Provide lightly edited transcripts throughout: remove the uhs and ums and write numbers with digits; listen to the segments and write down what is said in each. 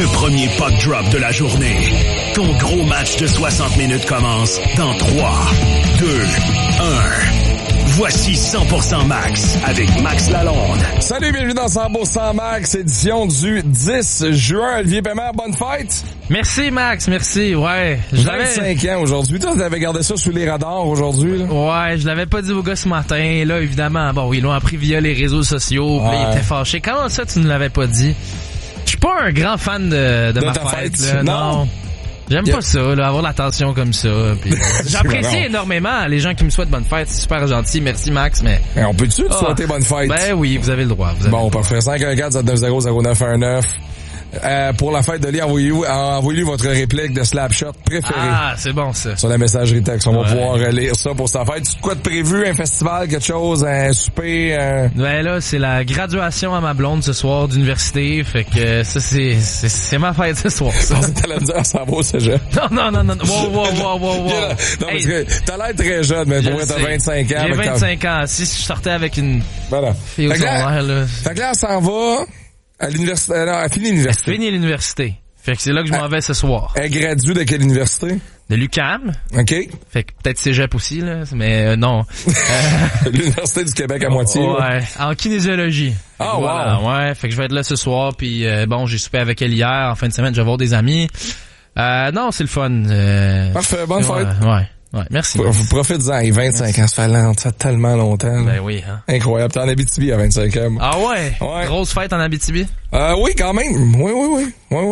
Le premier puck drop de la journée. Ton gros match de 60 minutes commence dans 3, 2, 1. Voici 100% Max avec Max Lalonde. Salut, bienvenue dans 100% Max, édition du 10 juin. Olivier Paiement, bonne fête! Merci Max, merci, ouais. 25 ans aujourd'hui. Toi, t'avais gardé ça sous les radars aujourd'hui, là? Ouais, je l'avais pas dit au gars ce matin. Là, évidemment, bon, ils l'ont appris via les réseaux sociaux. Puis là, il était fâché. Comment ça, tu ne l'avais pas dit? Je suis pas un grand fan de ma fête, là. Non. J'aime pas ça, là, avoir l'attention comme ça. Puis, j'apprécie énormément les gens qui me souhaitent bonne fête. C'est super gentil. Merci, Max, mais... On peut-tu te souhaiter bonne fête? Ben oui, vous avez le droit. Bon, parfait. 514-790-0919. Pour la fête de Lee, envoyez-lui votre réplique de Slapshot préférée. Ah, c'est bon, ça. Sur la messagerie texte. On va pouvoir lire ça pour sa fête. Tu as quoi de prévu? Un festival, quelque chose? Un souper? Ben là, c'est la graduation à ma blonde ce soir d'université. Fait que ça, c'est ma fête ce soir, ça. T'allais me dire, ça va au cégep. Non. Wow. Non, parce que t'as l'air très jeune, mais pour vrai, t'as 25 ans. J'ai 25 ans. Si je sortais avec une fille au secondaire, là. Fait que là, elle s'en va à l'université. Non, elle finit l'université. Elle finit l'université. Fait que c'est là que je m'en vais ce soir. Elle gradue de quelle université? De l'UQAM. OK. Fait que peut-être cégep aussi, là, mais non. L'Université du Québec à moitié. Ouais, là. en kinésiologie. Ah, voilà, wow. Ouais, fait que je vais être là ce soir, puis bon, j'ai soupé avec elle hier. En fin de semaine, je vais voir des amis. Non, c'est le fun. Parfait, bonne fête. Ouais, merci. Profite-en, 25 ans, ça fait tellement longtemps. Ben oui, hein. Incroyable. T'es en Abitibi à 25 ans. Ah ouais? Grosse fête en Abitibi? Oui, quand même. Oui.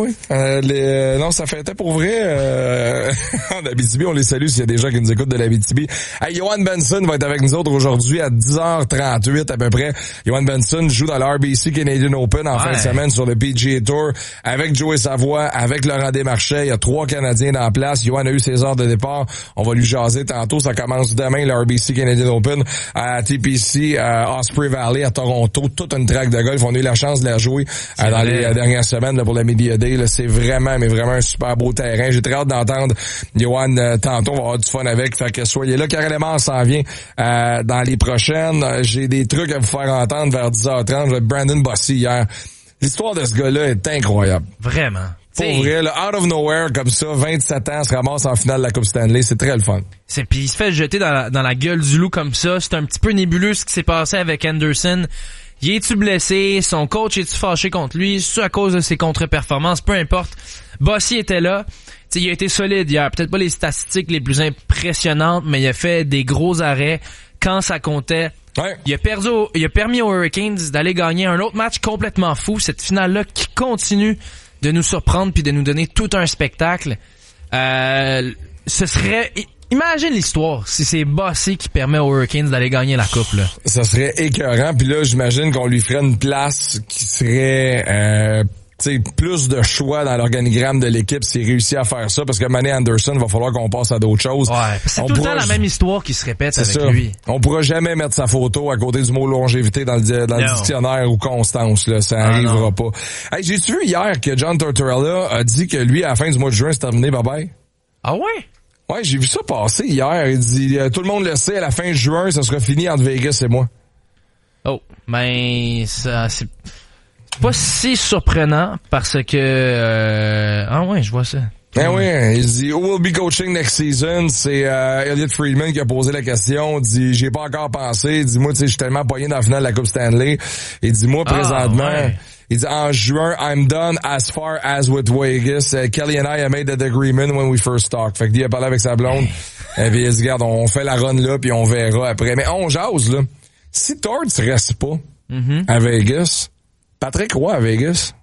Non, ça fêtait pour vrai. En Abitibi, on les salue s'il y a des gens qui nous écoutent de l'Abitibi. Hey, Johan Benson va être avec nous autres aujourd'hui à 10h38 à peu près. Johan Benson joue dans l'RBC Canadian Open en fin de semaine sur le PGA Tour avec Joey Savoie, avec Laurent Desmarchais. Il y a 3 Canadiens dans la place. Johan a eu ses heures de départ. On va lui jaser tantôt. Ça commence demain, l'RBC Canadian Open à TPC, à Osprey Valley, à Toronto. Toute une track de golf. On a eu la chance de la jouer dans les dernières semaines là, pour la Media Day. Là, c'est vraiment un super beau terrain. J'ai très hâte d'entendre Johan tantôt. On va avoir du fun avec. Fait que soyez là. Carrément, on s'en vient dans les prochaines. J'ai des trucs à vous faire entendre vers 10h30. J'ai Brandon Bossy hier. L'histoire de ce gars-là est incroyable. Vraiment. Pour vrai, là, out of nowhere, comme ça, 27 ans, se ramasse en finale de la Coupe Stanley. C'est très le fun. Puis il se fait jeter dans la gueule du loup comme ça. C'est un petit peu nébuleux ce qui s'est passé avec Anderson. Y es-tu blessé? Son coach est-tu fâché contre lui? C'est à cause de ses contre-performances? Peu importe. Percy était là. T'sais, il a été solide hier. Peut-être pas les statistiques les plus impressionnantes, mais il a fait des gros arrêts quand ça comptait. Ouais. Il a permis aux Hurricanes d'aller gagner un autre match complètement fou. Cette finale-là qui continue de nous surprendre puis de nous donner tout un spectacle. Ce serait... Imagine l'histoire si c'est Bossy qui permet aux Hurricanes d'aller gagner la coupe, là. Ça serait écœurant. Puis là, j'imagine qu'on lui ferait une place qui serait... plus de choix dans l'organigramme de l'équipe s'il réussit à faire ça, parce que Manny Anderson, va falloir qu'on passe à d'autres choses. Ouais, c'est tout le temps la même histoire qui se répète avec lui. On pourra jamais mettre sa photo à côté du mot longévité dans le dictionnaire ou constance, là. Ça arrivera pas. Hey, j'ai-tu vu hier que John Tortorella a dit que lui, à la fin du mois de juin, c'est terminé, bye-bye? Ah ouais? Ouais, j'ai vu ça passer hier. Il dit, tout le monde le sait, à la fin juin, ça sera fini entre Vegas et moi. Oh, ben, ça, c'est pas si surprenant parce que ah ouais, je vois ça. Ben oui, il dit who will be coaching next season? C'est Elliot Friedman qui a posé la question. Il dit j'ai pas encore pensé. Il dit moi tu sais je suis tellement poigné dans la finale de la Coupe Stanley. Il dit moi présentement, il dit en juin I'm done as far as with Vegas. Kelly and I made that agreement when we first talked. Fait qu'il a parlé avec sa blonde. Et puis il dit regarde on fait la run là puis on verra après. Mais on jase là. Si Torts reste pas à Vegas. Patrick Roy à Vegas.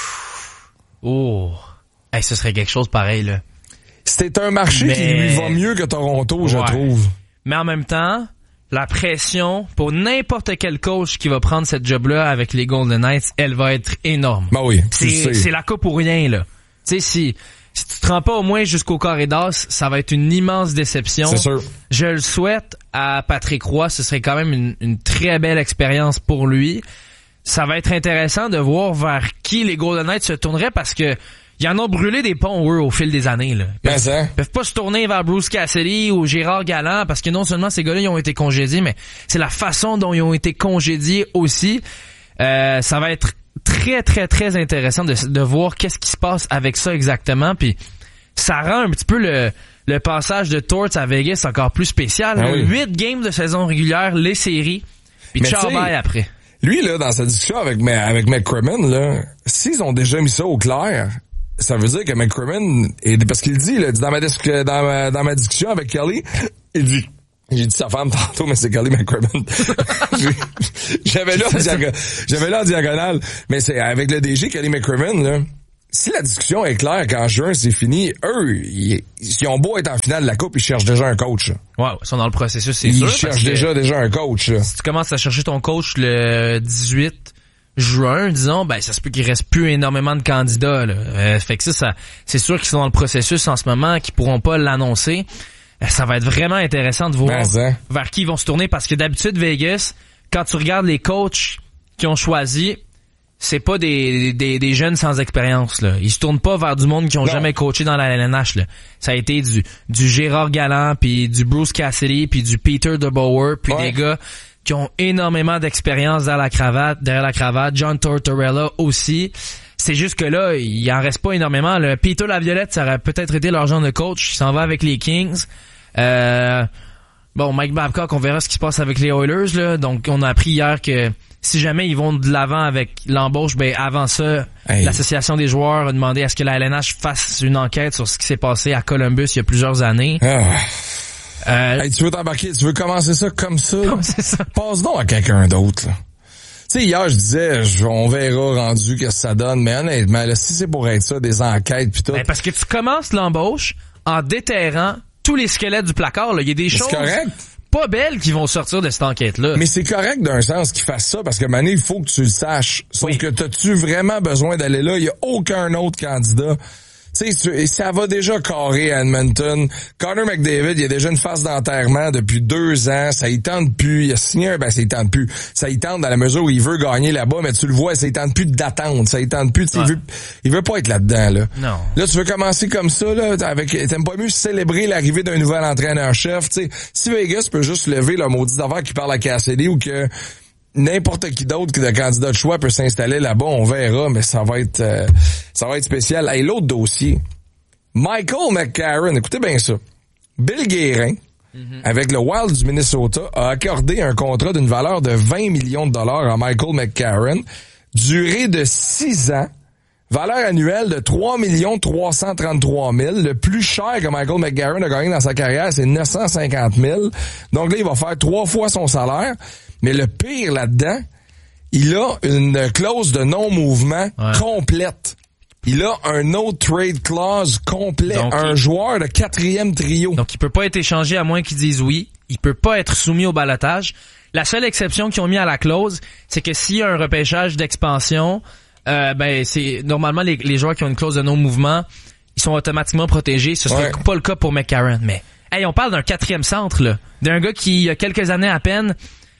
Oh. Hey, ce serait quelque chose pareil, là. C'est un marché qui lui va mieux que Toronto, je trouve. Mais en même temps, la pression pour n'importe quel coach qui va prendre cette job-là avec les Golden Knights, elle va être énorme. Ben oui. C'est la coupe ou rien, là. Tu sais, si tu te rends pas au moins jusqu'au carré d'as, ça va être une immense déception. C'est sûr. Je le souhaite à Patrick Roy. Ce serait quand même une très belle expérience pour lui. Ça va être intéressant de voir vers qui les Golden Knights se tourneraient parce que ils en ont brûlé des ponts, eux, au fil des années, là. Ils peuvent pas se tourner vers Bruce Cassidy ou Gérard Galland parce que non seulement ces gars-là, ils ont été congédiés, mais c'est la façon dont ils ont été congédiés aussi. Ça va être très, très, très intéressant de voir qu'est-ce qui se passe avec ça exactement. Puis ça rend un petit peu le passage de Torts à Vegas encore plus spécial. Ah oui. 8 games de saison régulière, les séries, puis ciao bye après. Lui, là, dans sa discussion avec McCrimmon, là, s'ils ont déjà mis ça au clair, ça veut dire que McCrimmon, parce qu'il dit, là, dans ma discussion avec Kelly, il dit, j'ai dit sa femme tantôt, mais c'est Kelly McCrimmon. J'avais là en diagonale, mais c'est avec le DG Kelly McCrimmon, là. Si la discussion est claire qu'en juin c'est fini, eux, ils ont beau être en finale de la coupe, ils cherchent déjà un coach. Ouais, ils sont dans le processus, c'est sûr. Ils cherchent déjà un coach. Là. Si tu commences à chercher ton coach le 18 juin, disons, ben ça se peut qu'il reste plus énormément de candidats. Là. Fait que ça, c'est sûr qu'ils sont dans le processus en ce moment, qu'ils pourront pas l'annoncer. Ça va être vraiment intéressant de voir vers qui ils vont se tourner, parce que d'habitude Vegas, quand tu regardes les coachs qui ont choisi, c'est pas des jeunes sans expérience, là. Ils se tournent pas vers du monde qui ont jamais coaché dans la LNH, là. Ça a été du Gérard Galland, puis du Bruce Cassidy, puis du Peter DeBoer, puis des gars qui ont énormément d'expérience derrière la cravate. John Tortorella aussi. C'est juste que là, il en reste pas énormément. Le Peter Laviolette, ça aurait peut-être été leur genre de coach. Il s'en va avec les Kings. Bon, Mike Babcock, on verra ce qui se passe avec les Oilers, là. Donc, on a appris hier que si jamais ils vont de l'avant avec l'embauche, ben avant ça, l'association des joueurs a demandé à ce que la LNH fasse une enquête sur ce qui s'est passé à Columbus il y a plusieurs années. Tu veux t'embarquer, tu veux commencer ça comme ça? Passe donc à quelqu'un d'autre, là. Tu sais, hier, je disais, on verra rendu qu'est-ce que ça donne, mais honnêtement, là, si c'est pour être ça, des enquêtes pis tout. Ben, parce que tu commences l'embauche en déterrant tous les squelettes du placard, là. Il y a des choses pas belles qui vont sortir de cette enquête-là. Mais c'est correct d'un sens qu'ils fassent ça, parce que Mané, il faut que tu le saches. Sauf que t'as-tu vraiment besoin d'aller là? Il y a aucun autre candidat. Tu sais, ça va déjà carrer à Edmonton. Connor McDavid, il y a déjà une phase d'enterrement depuis 2 ans. Ça y tente plus. Il a signé ça y tente plus. Ça y tente dans la mesure où il veut gagner là-bas, mais tu le vois, ça y tente plus d'attendre. Ça y tente plus. Il veut pas être là-dedans, là. Non. Là, tu veux commencer comme ça, là, t'aimes pas mieux célébrer l'arrivée d'un nouvel entraîneur-chef, tu sais. Si Vegas peut juste lever le maudit d'affaire qui parle à Cassidy ou que n'importe qui d'autre que de candidat de choix peut s'installer là-bas, on verra, mais ça va être spécial. Hey, l'autre dossier, Michael McCarron, écoutez bien ça. Bill Guérin, avec le Wild du Minnesota, a accordé un contrat d'une valeur de 20 millions de dollars à Michael McCarron, durée de 6 ans, valeur annuelle de 3 333 000. Le plus cher que Michael McCarron a gagné dans sa carrière, c'est 950 000. Donc là, il va faire 3 fois son salaire. Mais le pire là-dedans, il a une clause de non-mouvement complète. Il a un no trade clause complet. Donc, un joueur de 4e trio. Donc, il peut pas être échangé à moins qu'ils disent oui. Il peut pas être soumis au ballottage. La seule exception qu'ils ont mis à la clause, c'est que s'il y a un repêchage d'expansion, ben c'est normalement les joueurs qui ont une clause de non-mouvement, ils sont automatiquement protégés. Ce serait pas le cas pour McCarron. Mais, hey, on parle d'un 4e centre, là. D'un gars qui, il y a quelques années à peine,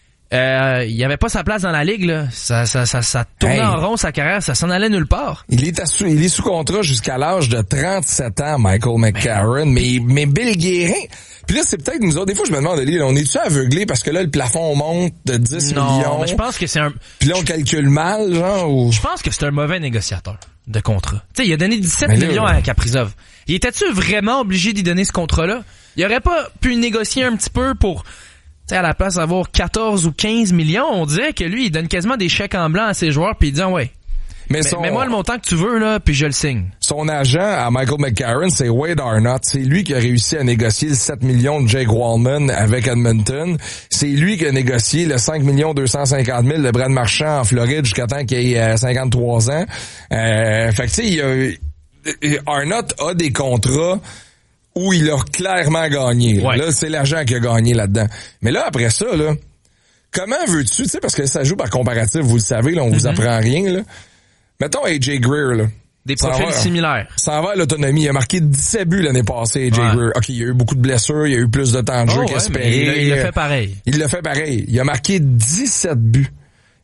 il y avait pas sa place dans la ligue, là. Ça tournait en rond sa carrière, ça s'en allait nulle part. Il est sous contrat jusqu'à l'âge de 37 ans, Michael McCarron, mais Bill Guérin. Puis là, c'est peut-être nous autres. Des fois, je me demande, on est-tu aveuglés parce que là, le plafond monte de 10 millions? Non, mais je pense que c'est un... Puis là, on calcule mal, genre, ou... Je pense que c'est un mauvais négociateur de contrat. Tu sais, il a donné 17 millions à Kaprizov. Il était-tu vraiment obligé d'y donner ce contrat-là? Il aurait pas pu négocier un petit peu pour... Tu sais, à la place d'avoir 14 ou 15 millions, on dirait que lui, il donne quasiment des chèques en blanc à ses joueurs, puis il dit mais mets-moi le montant que tu veux, là, puis je le signe. Son agent à Michael McCarron, c'est Wade Arnott. C'est lui qui a réussi à négocier le 7 millions de Jake Wallman avec Edmonton. C'est lui qui a négocié le 5 250 000 de Brad Marchand en Floride jusqu'à temps qu'il ait 53 ans. Fait que tu sais, Arnott a des contrats où il a clairement gagné. Ouais. Là, c'est l'agent qui a gagné là-dedans. Mais là, après ça, là, comment veux-tu, tu sais, parce que ça joue par comparatif, vous le savez, là, on vous apprend rien, là. Mettons AJ Greer, là. Des profils similaires. Ça va à l'autonomie. Il a marqué 17 buts l'année passée, AJ Greer. OK, il y a eu beaucoup de blessures, il y a eu plus de temps de jeu qu'espéré. Il l'a fait pareil. Il l'a fait pareil. Il a marqué 17 buts.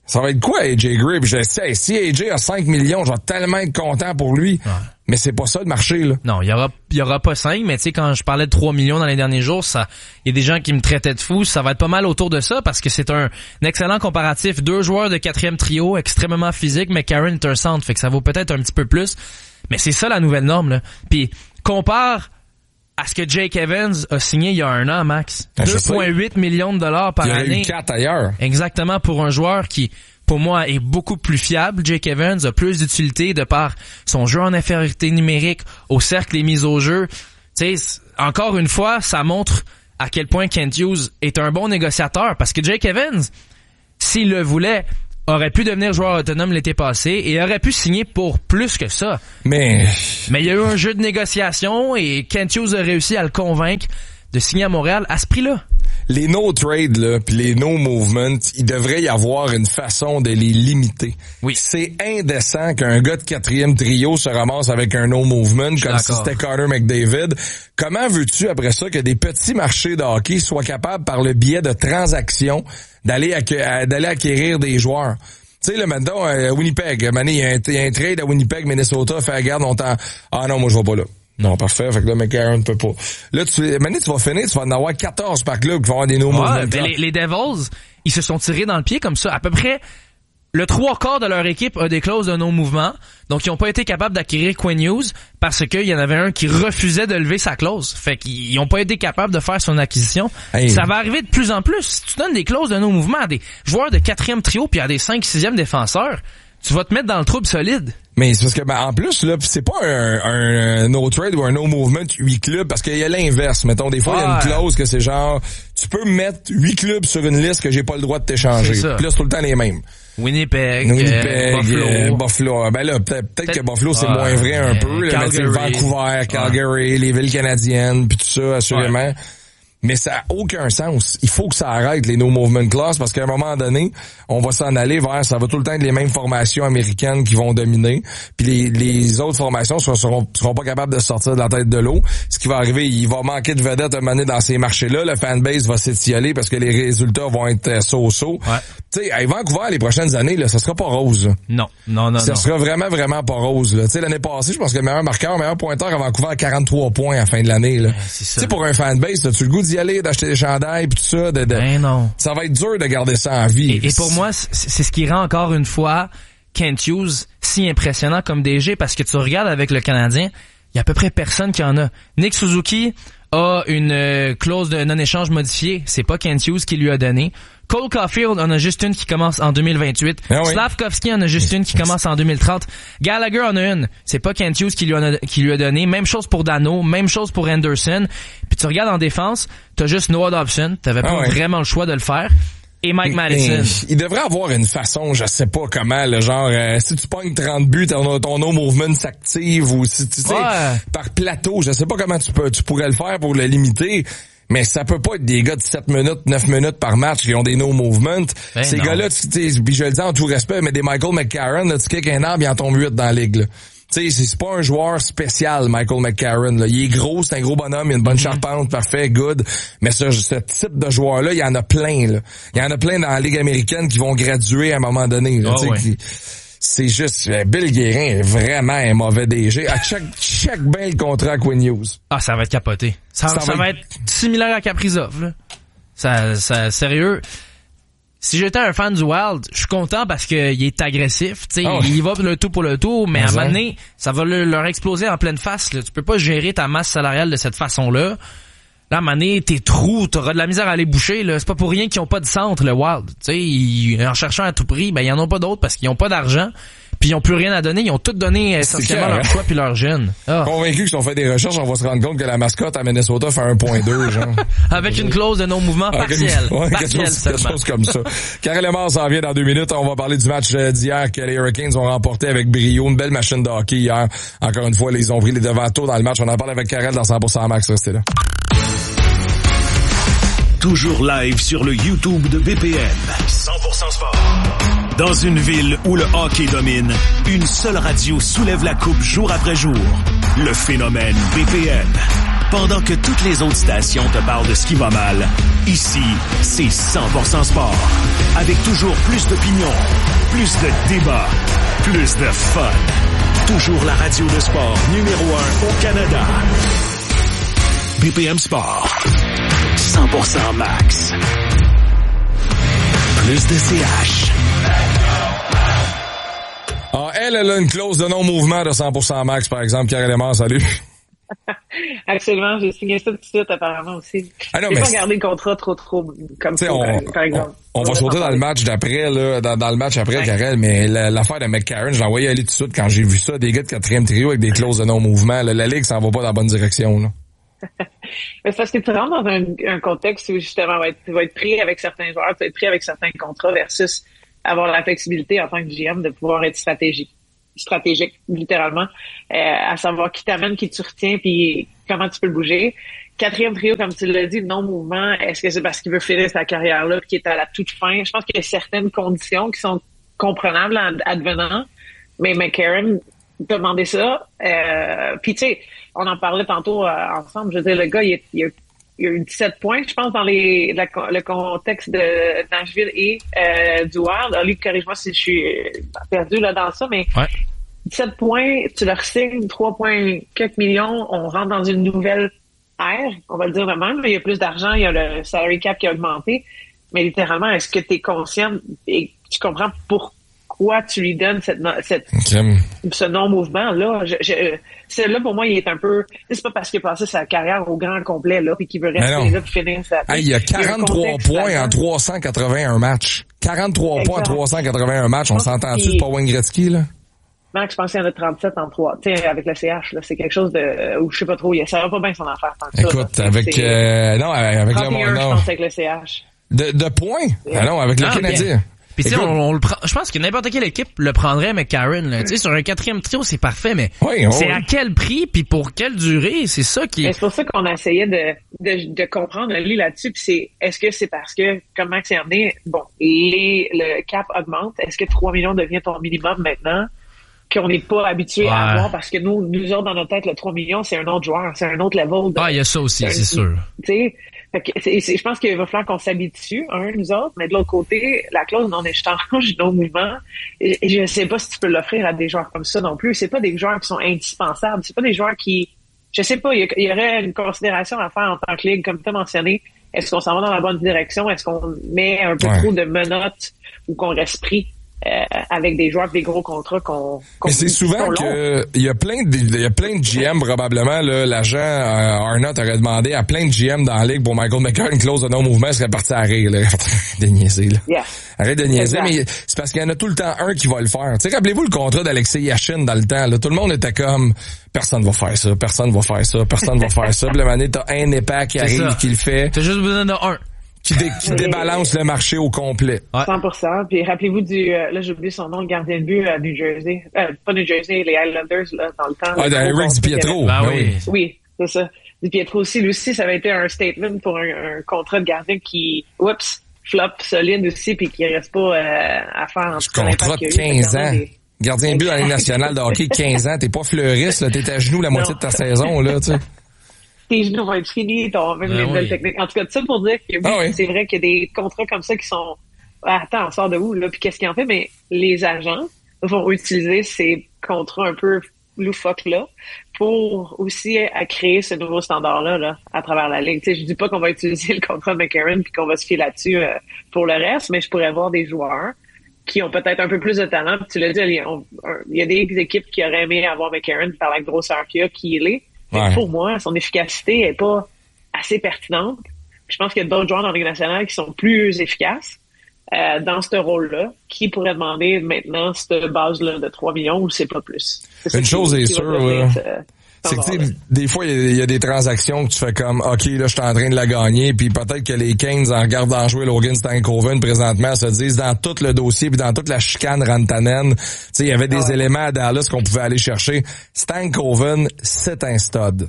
Ça va être quoi, AJ Gray? Puis je sais, si AJ a 5 millions, je vais tellement être content pour lui. Ouais. Mais c'est pas ça le marché, là. Non, il y aura pas 5, mais tu sais, quand je parlais de 3 millions dans les derniers jours, il y a des gens qui me traitaient de fou. Ça va être pas mal autour de ça parce que c'est un excellent comparatif. 2 joueurs de 4e trio, extrêmement physique, mais Karen est un centre, fait que ça vaut peut-être un petit peu plus. Mais c'est ça la nouvelle norme, là. Puis, compare à ce que Jake Evans a signé il y a 1 an, Max. 2,8 millions de dollars par année. Il y a eu 4 ailleurs. Exactement, pour un joueur qui, pour moi, est beaucoup plus fiable. Jake Evans a plus d'utilité de par son jeu en infériorité numérique, au cercle et mises au jeu. Tu sais, encore une fois, ça montre à quel point Kent Hughes est un bon négociateur parce que Jake Evans, s'il le voulait, aurait pu devenir joueur autonome l'été passé et aurait pu signer pour plus que ça. Mais il y a eu un jeu de négociation et Kent Hughes a réussi à le convaincre de signer à Montréal à ce prix-là. Les no-trade, là, pis les no-movement, il devrait y avoir une façon de les limiter. Oui. C'est indécent qu'un gars de 4e trio se ramasse avec un no-movement comme si c'était Connor McDavid. Comment veux-tu, après ça, que des petits marchés de hockey soient capables, par le biais de transactions, d'aller acquérir des joueurs? Tu sais, là, maintenant, Winnipeg, il y a un trade à Winnipeg, Minnesota, fait garde longtemps. Ah non, moi, je vais pas là. Non, parfait. Fait que là, McCarron ne peut pas. Là, tu vas finir, tu vas en avoir 14 par club qui vont avoir des no movements. Les Devils, ils se sont tirés dans le pied comme ça. À peu près, le 3/4 de leur équipe a des clauses de non-mouvement. Donc, ils n'ont pas été capables d'acquérir Quinn Hughes parce qu'il y en avait un qui refusait de lever sa clause. Fait qu'ils n'ont pas été capables de faire son acquisition. Hey. Ça va arriver de plus en plus. Si tu donnes des clauses de non-mouvement à des joueurs de 4e trio puis à des 5, 6e défenseurs, tu vas te mettre dans le trouble solide. Mais c'est parce que, en plus, là, c'est pas un no-trade ou un no-movement 8 clubs, parce qu'il y a l'inverse. Mettons, des fois, il y a une clause que c'est genre, tu peux mettre 8 clubs sur une liste que j'ai pas le droit de t'échanger. Puis là, c'est tout le temps les mêmes. Winnipeg, Buffalo. Ben là, peut-être que Buffalo, c'est moins vrai un peu. Là, mais Vancouver, Calgary, les villes canadiennes, puis tout ça, assurément. Ouais. Mais ça a aucun sens. Il faut que ça arrête, les no-movement clauses, parce qu'à un moment donné, on va s'en aller vers, ça va tout le temps être les mêmes formations américaines qui vont dominer, puis les autres formations seront pas capables de sortir de la tête de l'eau. Ce qui va arriver, il va manquer de vedettes à un moment donné dans ces marchés-là, le fanbase va s'étioler parce que les résultats vont être so-so. Ouais. Tu sais, à Vancouver, les prochaines années, là, ça sera pas rose. Non. Ça sera vraiment pas rose, là. Tu sais, l'année passée, je pense que le meilleur pointeur à Vancouver à 43 points à la fin de l'année, là. Tu sais, pour un fanbase, as-tu le goût d'y aller, d'acheter des chandails pis tout ça, non. Ça va être dur de garder ça en vie. Et pour moi, c'est ce qui rend encore une fois Kent Hughes si impressionnant comme DG, parce que tu regardes avec le Canadien, il y a à peu près personne qui en a. Nick Suzuki a une clause de non-échange modifiée, c'est pas Kent Hughes qui lui a donné. Cole Caulfield en a juste une qui commence en 2028. Ah oui. Slavkovski en a juste une qui commence en 2030. Gallagher en a une. C'est pas Kent Hughes qui lui a donné. Même chose pour Dano. Même chose pour Anderson. Puis tu regardes en défense, t'as juste Noah Dobson. T'avais pas vraiment le choix de le faire. Et Mike Madison. Il devrait avoir une façon, je sais pas comment, le genre, si tu pognes 30 buts, ton no movement s'active, ou si tu sais, par plateau, je sais pas comment tu pourrais le faire pour le limiter. Mais ça peut pas être des gars de 7 minutes, 9 minutes par match qui ont des no-movement. Ces gars-là, puis je le dis en tout respect, mais des Michael McCarron, là, tu kicks un arbre, il en tombe 8 dans la ligue, là. Tu sais, c'est pas un joueur spécial, Michael McCarron, là. Il est gros, c'est un gros bonhomme, il a une bonne charpente, parfait, good. Mais ce type de joueur-là, il y en a plein, là. Il y en a plein dans la Ligue américaine qui vont graduer à un moment donné, là, c'est juste, Bill Guérin est vraiment un mauvais DG. À chaque bel contrat à Quinn Hughes. Ah, ça va être capoté. Ça va être similaire à Kaprizov, là. Ça, sérieux. Si j'étais un fan du Wild, je suis content parce qu'il est agressif, tu sais, il va pour le tout, mais à un moment donné, ça va leur exploser en pleine face, là. Tu peux pas gérer ta masse salariale de cette façon-là. Là, à un moment donné, tes trous, t'auras de la misère à les boucher, là. C'est pas pour rien qu'ils ont pas de centre, le Wild. Tu sais, en cherchant à tout prix, ben, ils en ont pas d'autres parce qu'ils ont pas d'argent. Puis ils ont plus rien à donner, ils ont tout donné essentiellement leur choix puis leur gène. Convaincu qu'ils ont fait des recherches, on va se rendre compte que la mascotte à Minnesota fait 1.2, genre. Avec une clause de non-mouvement partiel. Quelque chose comme ça. Karel Lemar s'en vient dans 2 minutes. On va parler du match d'hier que les Hurricanes ont remporté avec brio. Une belle machine de hockey hier. Encore une fois, ils ont pris les devants tôt dans le match. On en parle avec Karel dans 100% Max. Restez là. Toujours live sur le YouTube de BPM. 100% sport. Dans une ville où le hockey domine, une seule radio soulève la coupe jour après jour. Le phénomène BPM. Pendant que toutes les autres stations te parlent de ce qui va mal, ici, c'est 100% sport. Avec toujours plus d'opinions, plus de débats, plus de fun. Toujours la radio de sport numéro 1 au Canada. BPM Sport. 100% max. Plus de CH. Ah, elle a une clause de non-mouvement de 100% max, par exemple. Pierre Lémard, salut. Absolument, j'ai signé ça tout de suite apparemment aussi. Ah non, j'ai mais pas gardé le contrat trop comme ça, par exemple. On va sauter dans le match d'après, là, dans le match après, ouais. Karel, mais l'affaire de McCarron, je l'ai envoyé aller tout de suite quand j'ai vu ça, des gars de 4e trio avec des clauses de non-mouvement. La Ligue s'en va pas dans la bonne direction, là. Mais c'est parce que tu rentres dans un contexte où justement tu vas être pris avec certains joueurs, tu vas être pris avec certains contrats versus avoir la flexibilité en tant que GM de pouvoir être stratégique littéralement, à savoir qui t'amène, qui tu retiens, puis comment tu peux le bouger. 4e trio, comme tu l'as dit, non-mouvement, est-ce que c'est parce qu'il veut finir sa carrière-là, puis qu'il est à la toute fin? Je pense qu'il y a certaines conditions qui sont comprenables advenant, mais McCarron demandait ça. Puis tu sais, on en parlait tantôt ensemble, je veux dire, le gars, il a eu 17 points, je pense, dans le contexte de Nashville et du Wild. Ali, corrige-moi si je suis perdu là dans ça, mais ouais. 17 points, tu leur signes 3 points, quelques millions, on rentre dans une nouvelle ère, on va le dire de même. Il y a plus d'argent, il y a le salary cap qui a augmenté, mais littéralement, est-ce que tu es conscient et tu comprends pourquoi tu lui donnes ce non-mouvement-là? Celle-là, pour moi, il est un peu... C'est pas parce qu'il a passé sa carrière au grand complet, là, puis qu'il veut rester là pour finir sa... Hey, il y a 43 points en 381 matchs. 43 points en 381 matchs. On s'entend-tu de pas Wayne Gretzky, là? Max, je pense qu'il y en a 37 en 3. Tu sais, avec le CH, là, c'est quelque chose de... Où je sais pas trop, ça va pas bien son affaire tant que ça. Écoute, là, avec... avec 31, je pense, avec le CH. De points? Ah non, avec le Canadien. Puis tu sais, on le prend. Je pense que n'importe quelle équipe le prendrait, McCarron. Tu sais, sur un 4e trio, c'est parfait, mais c'est à quel prix puis pour quelle durée? C'est ça qui. C'est pour ça qu'on a essayé de comprendre là-dessus. Puis c'est, est-ce que c'est parce que, comme Max a amené, bon, le cap augmente. Est-ce que 3 millions devient ton minimum maintenant? Qu'on n'est pas habitué à avoir parce que nous autres, dans notre tête, le 3 millions, c'est un autre joueur, c'est un autre level. Il y a ça aussi, c'est sûr. Tu sais, je pense qu'il va falloir qu'on s'habitue, nous autres, mais de l'autre côté, la clause non-échange, non-mouvement, et je ne sais pas si tu peux l'offrir à des joueurs comme ça non plus. C'est pas des joueurs qui sont indispensables. C'est pas des joueurs qui, je sais pas, il y aurait une considération à faire en tant que ligue, comme tu as mentionné. Est-ce qu'on s'en va dans la bonne direction? Est-ce qu'on met un peu trop de menottes ou qu'on reste pris? Avec des joueurs, des gros contrats qu'on mais c'est souvent que il y a plein de GM probablement là, l'agent Arnott aurait demandé à plein de GM dans la ligue pour Michael McCarron une clause de non-mouvement, serait parti à rire là. de niaiser là. Yeah. Arrête de niaiser, exact. Mais c'est parce qu'il y en a tout le temps un qui va le faire. Tu sais, rappelez-vous le contrat d'Alexei Yashin dans le temps là, tout le monde était comme personne va faire ça, personne va faire ça, personne va faire ça. Puis la manée t'as un épais qui arrive qui le fait. T'as juste besoin d'un qui débalance le marché au complet. 100%. Puis rappelez-vous là j'ai oublié son nom, le gardien de but à New Jersey. Pas New Jersey, les Islanders, là, dans le temps. Eric DiPietro. Oui, c'est ça. DiPietro aussi, lui aussi, ça avait été un statement pour un contrat de gardien qui, flop solide aussi, puis qui reste pas à faire en contrat de 15 ans. Gardien de but dans les nationales de hockey, 15 ans. T'es pas fleuriste, là. T'es à genoux la moitié de ta saison, là, tu sais. Tes genoux vont être finis, t'as même les nouvelles techniques. En tout cas, tout ça pour dire que c'est vrai qu'il y a des contrats comme ça qui sont attends, on sort de où, là, puis qu'est-ce qu'ils en fait? Mais les agents vont utiliser ces contrats un peu loufoques-là pour aussi créer ce nouveau standard-là là, à travers la ligue. Tu sais, je dis pas qu'on va utiliser le contrat de McCarron puis qu'on va se fier là-dessus pour le reste, mais je pourrais voir des joueurs qui ont peut-être un peu plus de talent. Puis tu l'as dit, il y a des équipes qui auraient aimé avoir McCarron par la grosseur qu'il a, qui il est. Ouais. Pour moi, son efficacité est pas assez pertinente. Puis je pense qu'il y a d'autres joueurs dans la Ligue nationale qui sont plus efficaces dans ce rôle-là, qui pourrait demander maintenant cette base-là de 3 millions ou c'est pas plus. Une chose est sûre, c'est que tu sais, des fois, il y a des transactions que tu fais comme, OK, là, je suis en train de la gagner, puis peut-être que les Kings, en regardant jouer Logan Stankoven présentement, se disent dans tout le dossier, puis dans toute la chicane Rantanen, tu sais, il y avait des éléments à Dallas qu'on pouvait aller chercher. Stankoven, c'est un stud.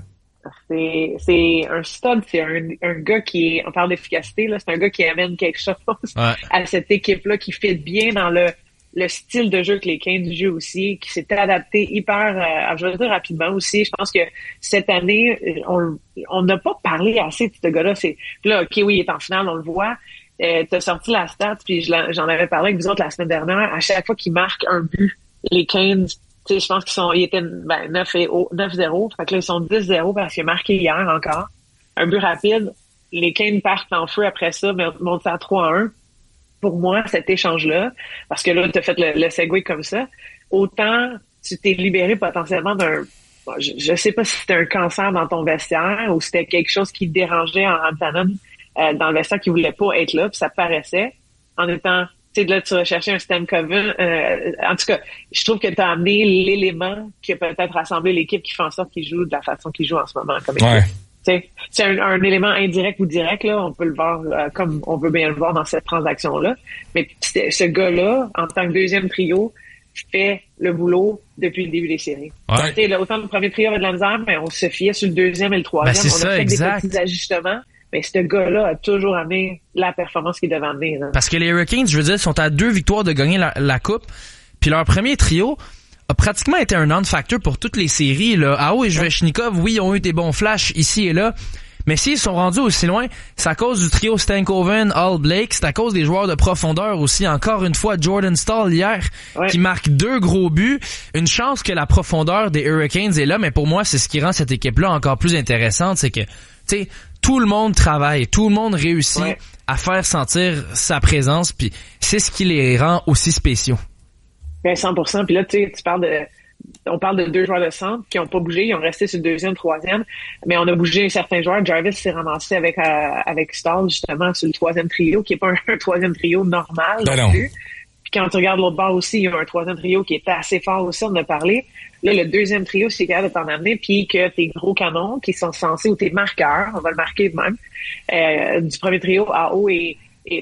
C'est un stud, c'est un gars qui, on parle d'efficacité, là, c'est un gars qui amène quelque chose à cette équipe-là, qui fit bien dans le style de jeu que les Canes jouent aussi, qui s'est adapté hyper, je veux dire rapidement aussi. Je pense que cette année, on n'a pas parlé assez de ce gars-là. Là, Kiwi est en finale, on le voit. T'as sorti la stat, puis j'en avais parlé avec vous autres la semaine dernière. À chaque fois qu'ils marquent un but, les Canes, tu sais, je pense ils étaient 9-0. Fait que là, ils sont 10-0 parce qu'il a marqué hier encore. Un but rapide. Les Canes partent en feu après ça, mais montent à 3-1. Pour moi, cet échange-là, parce que là, tu as fait le segue comme ça, autant tu t'es libéré potentiellement je sais pas si c'était un cancer dans ton vestiaire ou c'était quelque chose qui te dérangeait en Rantanen dans le vestiaire qui voulait pas être là, puis ça te paraissait, en étant, tu sais, là, tu recherchais un Stamkos. En tout cas, je trouve que tu as amené l'élément qui a peut-être rassemblé l'équipe qui fait en sorte qu'il joue de la façon qu'il joue en ce moment comme équipe. Ouais. C'est un élément indirect ou direct, là. On peut le voir comme on veut bien le voir dans cette transaction-là. Mais ce gars-là, en tant que deuxième trio, fait le boulot depuis le début des séries. Ouais. Là, autant le premier trio avait de la misère, mais on se fiait sur le deuxième et le troisième. On a fait des petits ajustements. Mais ce gars-là a toujours amené la performance qu'il devait amener. Là. Parce que les Hurricanes, je veux dire, sont à 2 victoires de gagner la Coupe. Puis leur premier trio a pratiquement été un non-factor pour toutes les séries. Là. Aho et Svechnikov, oui, ont eu des bons flashs ici et là, mais s'ils sont rendus aussi loin, c'est à cause du trio Stankoven, Hall, Blake, c'est à cause des joueurs de profondeur aussi. Encore une fois, Jordan Staal hier, qui marque 2 gros buts. Une chance que la profondeur des Hurricanes est là, mais pour moi, c'est ce qui rend cette équipe-là encore plus intéressante, c'est que, tu sais, tout le monde travaille, tout le monde réussit à faire sentir sa présence, puis c'est ce qui les rend aussi spéciaux. Ben 100%. Puis là, tu sais, on parle de 2 joueurs de centre qui ont pas bougé, ils ont resté sur le deuxième, troisième, mais on a bougé certains joueurs. Jarvis s'est ramassé avec Staal, justement, sur le troisième trio, qui est pas un troisième trio normal non plus. Puis quand tu regardes l'autre bord aussi, il y a un troisième trio qui était assez fort aussi, on en a parlé. Là, le deuxième trio, c'est capable de t'en amener, puis que tes gros canons qui sont censés, ou tes marqueurs, on va le marquer de même, du premier trio, AO et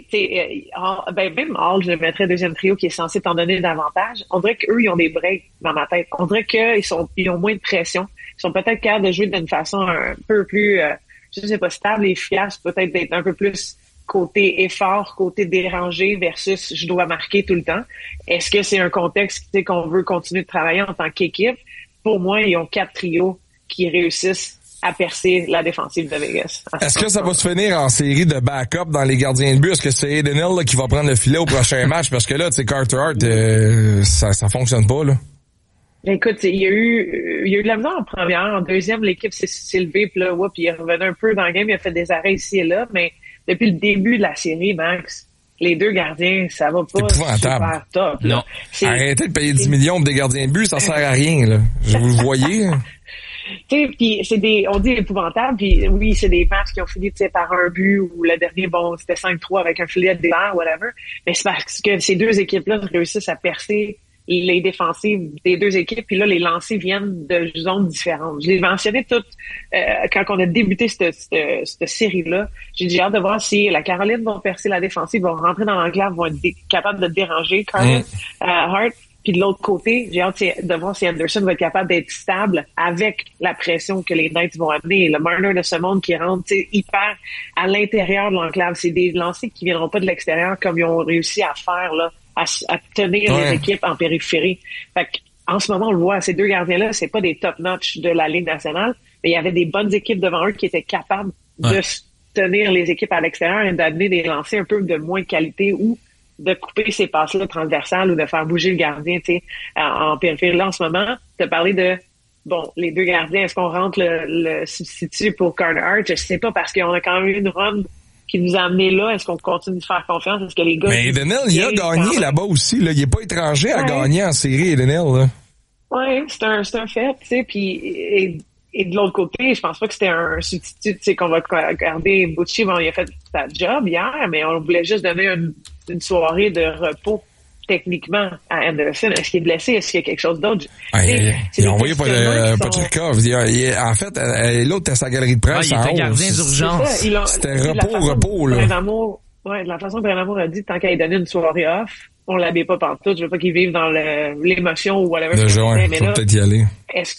même Hall, je le mettrais deuxième trio qui est censé t'en donner davantage. On dirait qu'eux, ils ont des breaks dans ma tête. On dirait qu'ils ont moins de pression. Ils sont peut-être capables de jouer d'une façon un peu plus, je sais pas, stable et efficace, peut-être d'être un peu plus côté effort, côté dérangé versus je dois marquer tout le temps. Est-ce que c'est un contexte qu'on veut continuer de travailler en tant qu'équipe? Pour moi, ils ont 4 trios qui réussissent à percer la défensive de Vegas. Est-ce que ça va se finir en série de backup dans les gardiens de but? Est-ce que c'est Aiden Hill là, qui va prendre le filet au prochain match? Parce que là, tu sais, Carter Hart, ça fonctionne pas, là. Écoute, il y a eu de la misère en première. En deuxième, l'équipe s'est levée, puis là, il est revenu un peu dans le game. Il a fait des arrêts ici et là, mais depuis le début de la série, Max, les 2 gardiens, ça va pas super top. Là. Non. Arrêtez de payer 10 millions pour des gardiens de but, ça sert à rien, là. Vous le voyez? Tu sais, puis on dit épouvantable, puis oui, c'est des matchs qui ont fini, tu sais, par un but, ou le dernier, c'était 5-3 avec un filet de départ, whatever. Mais c'est parce que ces 2 équipes-là réussissent à percer les défensives des 2 équipes, puis là, les lancers viennent de zones différentes. Je l'ai mentionné tout quand on a débuté cette série-là. J'ai dit, hâte de voir si la Caroline va percer la défensive, vont rentrer dans l'enclave, vont être capables de déranger Carter Hart. Puis de l'autre côté, j'ai hâte de voir si Anderson va être capable d'être stable avec la pression que les Knights vont amener. Le Marner de ce monde qui rentre hyper à l'intérieur de l'enclave. C'est des lancers qui viendront pas de l'extérieur comme ils ont réussi à faire, là, à tenir les équipes en périphérie. Fait en ce moment, on le voit, ces 2 gardiens-là, c'est pas des top-notch de la Ligue nationale, mais il y avait des bonnes équipes devant eux qui étaient capables de tenir les équipes à l'extérieur et d'amener des lancers un peu de moins de qualité ou de couper ces passes-là transversales ou de faire bouger le gardien, tu sais, en périphérie. Là, en ce moment, tu as parlé de, les 2 gardiens, est-ce qu'on rentre le substitut pour Carter Hart? Je sais pas, parce qu'on a quand même eu une run qui nous a amené là. Est-ce qu'on continue de faire confiance? Est-ce que les gars... Mais Aiden Hill, il a gagné là-bas aussi, là. Il est pas étranger à gagner en série, Aiden Hill, là. Ouais, c'est un fait, tu sais, puis... Et de l'autre côté, je pense pas que c'était un substitut, tu sais, qu'on va garder. Bucci, il a fait sa job hier, mais on voulait juste donner une soirée de repos techniquement à Anderson. Est-ce qu'il est blessé? Est-ce qu'il y a quelque chose d'autre? Ils ont envoyé Pochikov. En fait, l'autre, à sa galerie de presse. Il était gardien d'urgence. C'était repos, là. De la façon que Branamour a dit, tant qu'à lui donner une soirée off, on l'habille pas pantoute. Je veux pas qu'il vive dans l'émotion ou whatever. Mais faut peut-être y aller.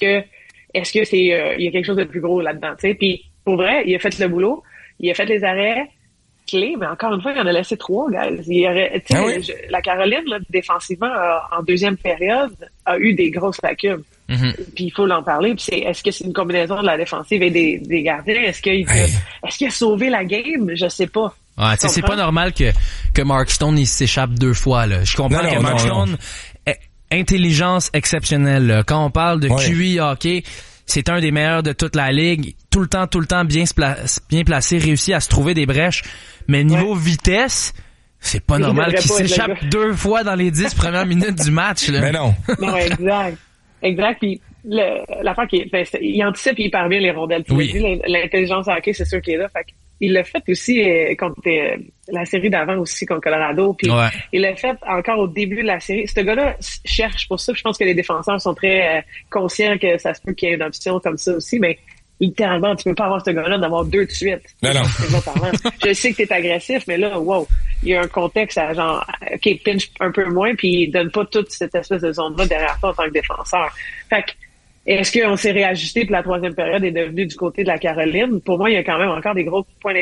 Est-ce que c'est il y a quelque chose de plus gros là-dedans, tu sais? Puis pour vrai, il a fait le boulot, il a fait les arrêts. clés, mais encore une fois, il en a laissé 3, guys. Il y aurait, la Caroline, là, défensivement, en deuxième période, a eu des grosses lacunes. Puis il faut l'en parler. Puis est-ce que c'est une combinaison de la défensive et des gardiens? Est-ce qu'il a sauvé la game? Je sais pas. Ouais, tu sais, c'est pas normal que Mark Stone, il s'échappe 2 fois, là. Je comprends que Mark Stone, intelligence exceptionnelle, là. Quand on parle de QI hockey, c'est un des meilleurs de toute la ligue. Tout le temps bien placé, réussi à se trouver des brèches. Mais niveau vitesse, c'est pas normal qu'il s'échappe 2 fois dans les 10 premières minutes du match, là. Mais non. Non, exact. Puis l'affaire il anticipe hyper bien les rondelles. L'intelligence hockey, c'est sûr qu'il est là. Fait il l'a fait aussi contre la série d'avant aussi contre Colorado. Puis il l'a fait encore au début de la série. Ce gars-là cherche pour ça. Je pense que les défenseurs sont très conscients que ça se peut qu'il y ait une option comme ça aussi. Mais littéralement, tu peux pas avoir ce gars-là d'avoir 2 de suite. Non. Je sais que t'es agressif, mais là, wow, il y a un contexte à genre, OK, pinch un peu moins, puis il donne pas toute cette espèce de zone-là derrière toi en tant que défenseur. Fait que, est-ce qu'on s'est réajusté puis la troisième période est devenue du côté de la Caroline? Pour moi, il y a quand même encore des gros points